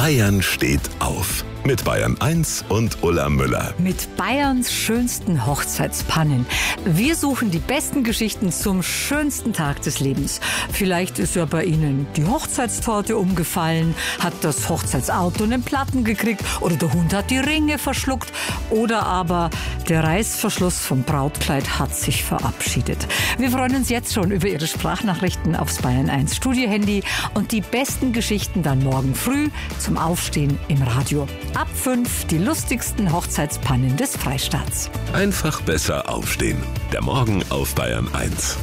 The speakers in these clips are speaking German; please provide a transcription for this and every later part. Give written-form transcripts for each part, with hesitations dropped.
Bayern steht auf. Mit Bayern 1 und Ulla Müller. Mit Bayerns schönsten Hochzeitspannen. Wir suchen die besten Geschichten zum schönsten Tag des Lebens. Vielleicht ist ja bei Ihnen die Hochzeitstorte umgefallen, hat das Hochzeitsauto einen Platten gekriegt oder der Hund hat die Ringe verschluckt oder aber der Reißverschluss vom Brautkleid hat sich verabschiedet. Wir freuen uns jetzt schon über Ihre Sprachnachrichten aufs Bayern 1 Studiohandy und die besten Geschichten dann morgen früh zum Aufstehen im Radio. Ab 5 die lustigsten Hochzeitspannen des Freistaats. Einfach besser aufstehen. Der Morgen auf Bayern 1.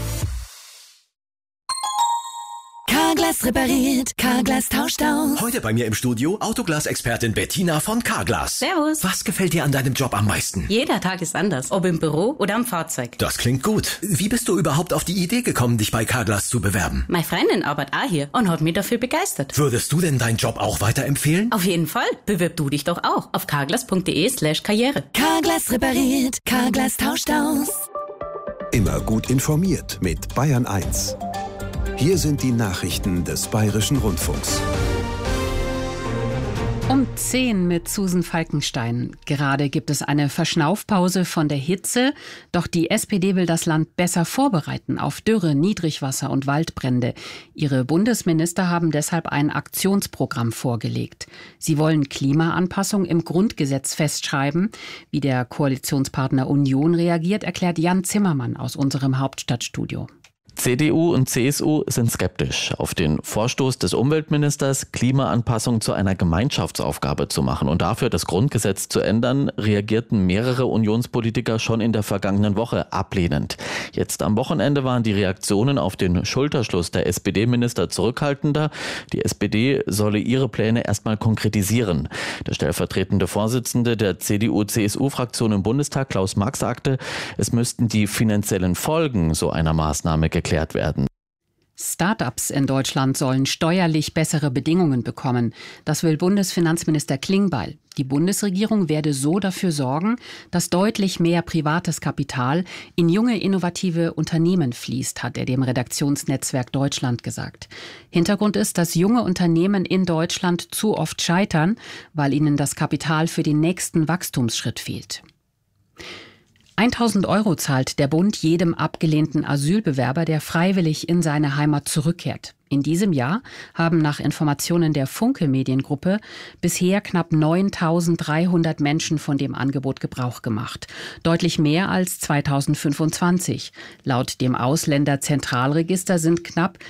Carglass repariert, Carglass tauscht aus. Heute bei mir im Studio Autoglas-Expertin Bettina von Carglass. Servus. Was gefällt dir an deinem Job am meisten? Jeder Tag ist anders, ob im Büro oder am Fahrzeug. Das klingt gut. Wie bist du überhaupt auf die Idee gekommen, dich bei Carglass zu bewerben? Meine Freundin arbeitet auch hier und hat mich dafür begeistert. Würdest du denn deinen Job auch weiterempfehlen? Auf jeden Fall. Bewirb du dich doch auch auf carglass.de/karriere. Carglass repariert, Carglass tauscht aus. Immer gut informiert mit Bayern 1. Hier sind die Nachrichten des Bayerischen Rundfunks. Um 10 mit Susan Falkenstein. Gerade gibt es eine Verschnaufpause von der Hitze, doch die SPD will das Land besser vorbereiten auf Dürre, Niedrigwasser und Waldbrände. Ihre Bundesminister haben deshalb ein Aktionsprogramm vorgelegt. Sie wollen Klimaanpassung im Grundgesetz festschreiben. Wie der Koalitionspartner Union reagiert, erklärt Jan Zimmermann aus unserem Hauptstadtstudio. CDU und CSU sind skeptisch auf den Vorstoß des Umweltministers, Klimaanpassung zu einer Gemeinschaftsaufgabe zu machen und dafür das Grundgesetz zu ändern, reagierten mehrere Unionspolitiker schon in der vergangenen Woche ablehnend. Jetzt am Wochenende waren die Reaktionen auf den Schulterschluss der SPD-Minister zurückhaltender. Die SPD solle ihre Pläne erstmal konkretisieren. Der stellvertretende Vorsitzende der CDU-CSU-Fraktion im Bundestag, Klaus Max, sagte, es müssten die finanziellen Folgen so einer Maßnahme geklärt werden. Start-ups in Deutschland sollen steuerlich bessere Bedingungen bekommen. Das will Bundesfinanzminister Klingbeil. Die Bundesregierung werde so dafür sorgen, dass deutlich mehr privates Kapital in junge, innovative Unternehmen fließt, hat er dem Redaktionsnetzwerk Deutschland gesagt. Hintergrund ist, dass junge Unternehmen in Deutschland zu oft scheitern, weil ihnen das Kapital für den nächsten Wachstumsschritt fehlt. 1.000 € zahlt der Bund jedem abgelehnten Asylbewerber, der freiwillig in seine Heimat zurückkehrt. In diesem Jahr haben nach Informationen der Funke Mediengruppe bisher knapp 9.300 Menschen von dem Angebot Gebrauch gemacht. Deutlich mehr als 2025. Laut dem Ausländerzentralregister sind knapp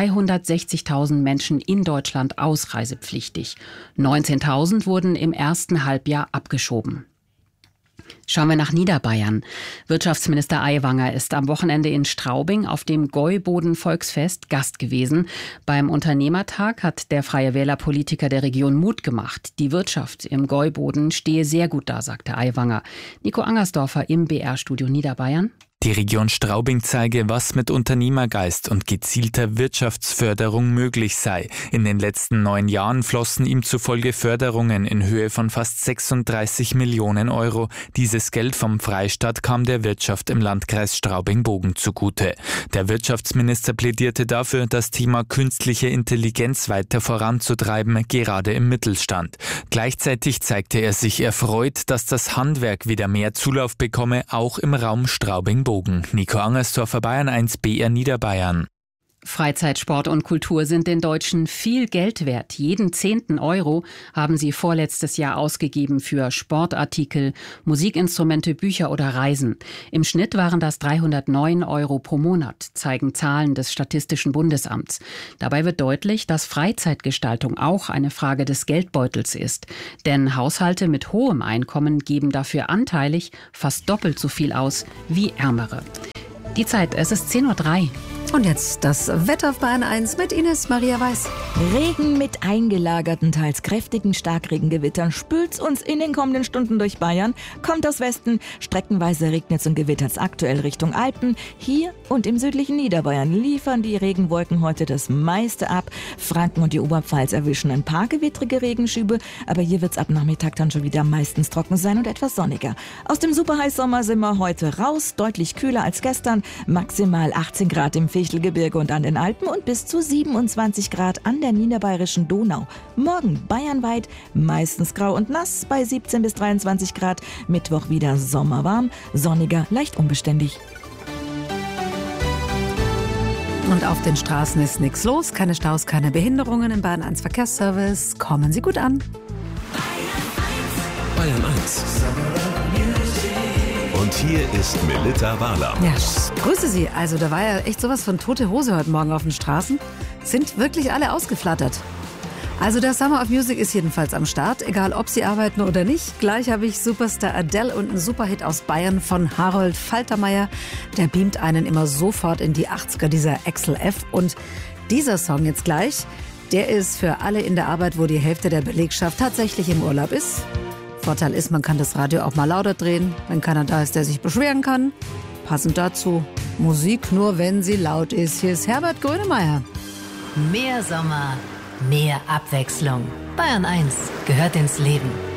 260.000 Menschen in Deutschland ausreisepflichtig. 19.000 wurden im ersten Halbjahr abgeschoben. Schauen wir nach Niederbayern. Wirtschaftsminister Aiwanger ist am Wochenende in Straubing auf dem Gäuboden-Volksfest Gast gewesen. Beim Unternehmertag hat der Freie Wähler-Politiker der Region Mut gemacht. Die Wirtschaft im Gäuboden stehe sehr gut da, sagte Aiwanger. Nico Angersdorfer im BR-Studio Niederbayern. Die Region Straubing zeige, was mit Unternehmergeist und gezielter Wirtschaftsförderung möglich sei. In den letzten 9 Jahren flossen ihm zufolge Förderungen in Höhe von fast 36 Millionen €. Dieses Geld vom Freistaat kam der Wirtschaft im Landkreis Straubing-Bogen zugute. Der Wirtschaftsminister plädierte dafür, das Thema künstliche Intelligenz weiter voranzutreiben, gerade im Mittelstand. Gleichzeitig zeigte er sich erfreut, dass das Handwerk wieder mehr Zulauf bekomme, auch im Raum Straubing-Bogen. Nico Angersdorfer, Bayern 1 BR Niederbayern. Freizeit, Sport und Kultur sind den Deutschen viel Geld wert. Jeden 10. Euro haben sie vorletztes Jahr ausgegeben für Sportartikel, Musikinstrumente, Bücher oder Reisen. Im Schnitt waren das 309 € pro Monat, zeigen Zahlen des Statistischen Bundesamts. Dabei wird deutlich, dass Freizeitgestaltung auch eine Frage des Geldbeutels ist. Denn Haushalte mit hohem Einkommen geben dafür anteilig fast doppelt so viel aus wie ärmere. Die Zeit, es ist 10:03 Uhr. Und jetzt das Wetter auf Bayern 1 mit Ines Maria Weiß. Regen mit eingelagerten, teils kräftigen Starkregengewittern spült's uns in den kommenden Stunden durch Bayern. Kommt aus Westen, streckenweise regnet's und gewittert's aktuell Richtung Alpen. Hier und im südlichen Niederbayern liefern die Regenwolken heute das meiste ab. Franken und die Oberpfalz erwischen ein paar gewittrige Regenschübe, aber hier wird's ab Nachmittag dann schon wieder meistens trocken sein und etwas sonniger. Aus dem Superheißsommer sind wir heute raus, deutlich kühler als gestern, maximal 18 Grad im Februar. Fichtelgebirge und an den Alpen und bis zu 27 Grad an der niederbayerischen Donau. Morgen bayernweit, meistens grau und nass bei 17 bis 23 Grad. Mittwoch wieder sommerwarm, sonniger, leicht unbeständig. Und auf den Straßen ist nichts los, keine Staus, keine Behinderungen im Bayern 1 Verkehrsservice. Kommen Sie gut an. Bayern 1. Und hier ist Melitta Wahler. Ja, grüße Sie. Also da war ja echt sowas von tote Hose heute Morgen auf den Straßen. Sind wirklich alle ausgeflattert. Also der Summer of Music ist jedenfalls am Start, egal ob Sie arbeiten oder nicht. Gleich habe ich Superstar Adele und einen Superhit aus Bayern von Harold Faltermeier. Der beamt einen immer sofort in die 80er, dieser Axel F. Und dieser Song jetzt gleich, der ist für alle in der Arbeit, wo die Hälfte der Belegschaft tatsächlich im Urlaub ist. Vorteil ist, man kann das Radio auch mal lauter drehen, wenn keiner da ist, der sich beschweren kann. Passend dazu, Musik nur, wenn sie laut ist. Hier ist Herbert Grönemeyer. Mehr Sommer, mehr Abwechslung. Bayern 1 gehört ins Leben.